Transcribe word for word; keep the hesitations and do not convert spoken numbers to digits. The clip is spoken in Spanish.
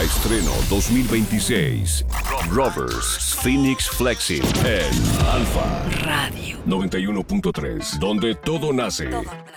Estreno dos mil veintiséis. Rovers Phoenix Flexing en Alfa Radio noventa y uno punto tres, donde todo nace. Todo